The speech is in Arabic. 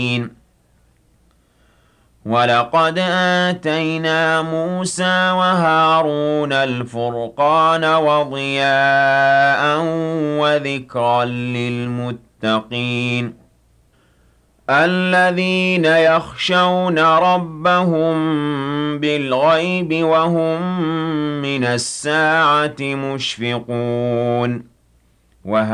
وَلَقَدْ آتَيْنَا مُوسَىٰ وَهَارُونَ الْفُرْقَانَ وَضِيَاءً وَذِكْرًا لِّلْمُتَّقِينَ الَّذِينَ يَخْشَوْنَ رَبَّهُم بِالْغَيْبِ وَهُم مِّنَ السَّاعَةِ مُشْفِقُونَ